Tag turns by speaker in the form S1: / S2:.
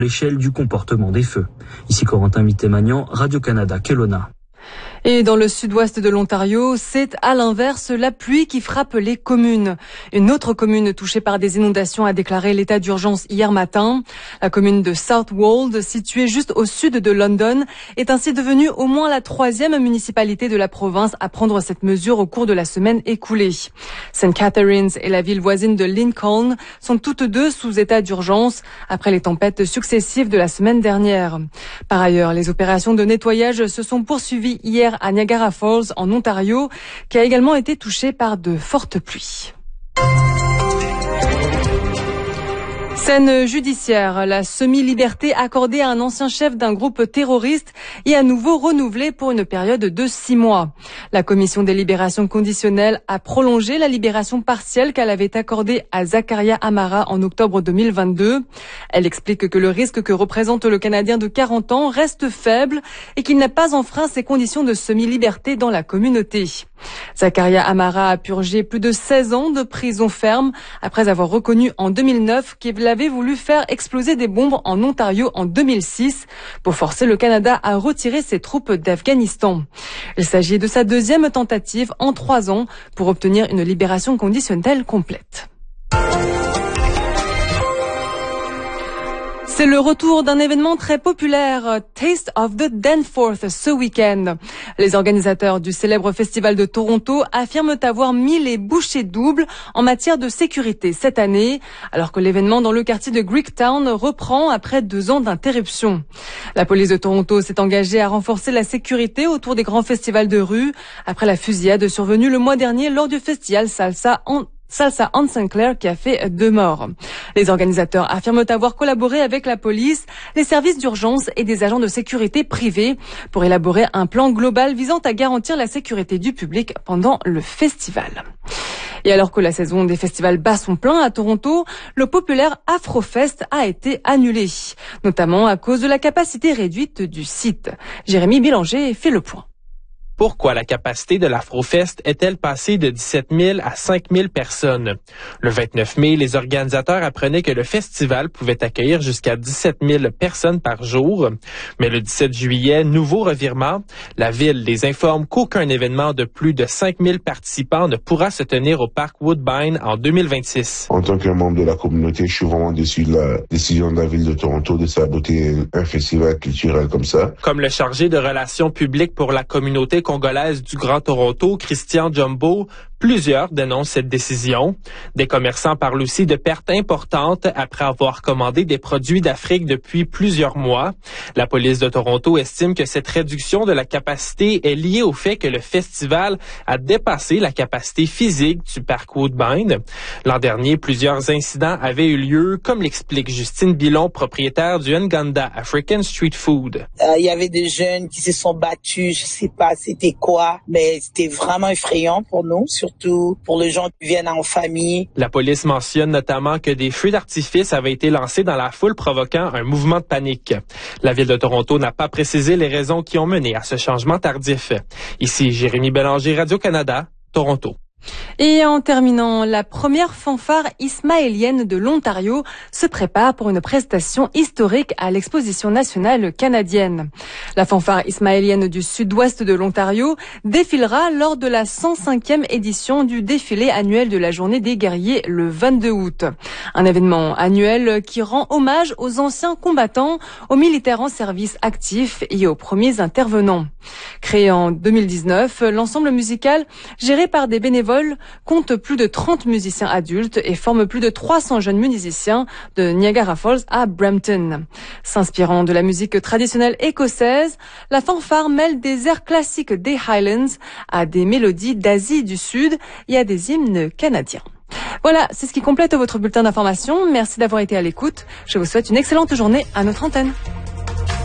S1: l'échelle du comportement des feux. Ici Corentin Mitté-Magnan, Radio-Canada, Kelowna.
S2: Et dans le sud-ouest de l'Ontario, c'est à l'inverse la pluie qui frappe les communes. Une autre commune touchée par des inondations a déclaré l'état d'urgence hier matin. La commune de Southwold, située juste au sud de London, est ainsi devenue au moins la 3e municipalité de la province à prendre cette mesure au cours de la semaine écoulée. St. Catharines et la ville voisine de Lincoln sont toutes deux sous état d'urgence après les tempêtes successives de la semaine dernière. Par ailleurs, les opérations de nettoyage se sont poursuivies hier à Niagara Falls, en Ontario, qui a également été touché par de fortes pluies. Scène judiciaire, la semi-liberté accordée à un ancien chef d'un groupe terroriste est à nouveau renouvelée pour une période de 6 mois. La commission des libérations conditionnelles a prolongé la libération partielle qu'elle avait accordée à Zakaria Amara en octobre 2022. Elle explique que le risque que représente le Canadien de 40 ans reste faible et qu'il n'a pas enfreint ses conditions de semi-liberté dans la communauté. Zakaria Amara a purgé plus de 16 ans de prison ferme après avoir reconnu en 2009 qu'il avait voulu faire exploser des bombes en Ontario en 2006 pour forcer le Canada à retirer ses troupes d'Afghanistan. Il s'agit de sa 2e tentative en 3 ans pour obtenir une libération conditionnelle complète. C'est le retour d'un événement très populaire, Taste of the Danforth, ce week-end. Les organisateurs du célèbre festival de Toronto affirment avoir mis les bouchées doubles en matière de sécurité cette année, alors que l'événement dans le quartier de Greektown reprend après 2 ans d'interruption. La police de Toronto s'est engagée à renforcer la sécurité autour des grands festivals de rue, après la fusillade survenue le mois dernier lors du festival Salsa Ann Sinclair qui a fait 2 morts. Les organisateurs affirment avoir collaboré avec la police, les services d'urgence et des agents de sécurité privés pour élaborer un plan global visant à garantir la sécurité du public pendant le festival. Et alors que la saison des festivals bat son plein à Toronto, le populaire Afrofest a été annulé, notamment à cause de la capacité réduite du site. Jérémy Bélanger fait le point.
S3: Pourquoi la capacité de l'Afrofest est-elle passée de 17 000 à 5 000 personnes? Le 29 mai, les organisateurs apprenaient que le festival pouvait accueillir jusqu'à 17 000 personnes par jour. Mais le 17 juillet, nouveau revirement, la ville les informe qu'aucun événement de plus de 5 000 participants ne pourra se tenir au parc Woodbine en 2026.
S4: En tant que membre de la communauté, je suis vraiment déçu de la décision de la ville de Toronto de saboter un festival culturel comme ça.
S3: Comme le chargé de relations publiques pour la communauté congolaise du Grand Toronto, Christian Jumbo, plusieurs dénoncent cette décision. Des commerçants parlent aussi de pertes importantes après avoir commandé des produits d'Afrique depuis plusieurs mois. La police de Toronto estime que cette réduction de la capacité est liée au fait que le festival a dépassé la capacité physique du parc Woodbine. L'an dernier, plusieurs incidents avaient eu lieu, comme l'explique Justine Bilon, propriétaire du Nganda African Street Food.
S5: Il y avait des jeunes qui se sont battus, je sais pas c'était quoi, mais c'était vraiment effrayant pour nous, surtout pour les gens qui viennent en famille.
S3: La police mentionne notamment que des feux d'artifice avaient été lancés dans la foule, provoquant un mouvement de panique. La ville de Toronto n'a pas précisé les raisons qui ont mené à ce changement tardif. Ici Jérémy Bélanger, Radio-Canada, Toronto.
S2: Et en terminant, la première fanfare ismaélienne de l'Ontario se prépare pour une prestation historique à l'exposition nationale canadienne. La fanfare ismaélienne du sud-ouest de l'Ontario défilera lors de la 105e édition du défilé annuel de la Journée des guerriers le 22 août. Un événement annuel qui rend hommage aux anciens combattants, aux militaires en service actif et aux premiers intervenants. Créé en 2019, l'ensemble musical, géré par des bénévoles, compte plus de 30 musiciens adultes et forme plus de 300 jeunes musiciens de Niagara Falls à Brampton. S'inspirant de la musique traditionnelle écossaise, la fanfare mêle des airs classiques des Highlands à des mélodies d'Asie du Sud et à des hymnes canadiens. Voilà, c'est ce qui complète votre bulletin d'information. Merci d'avoir été à l'écoute. Je vous souhaite une excellente journée à notre antenne.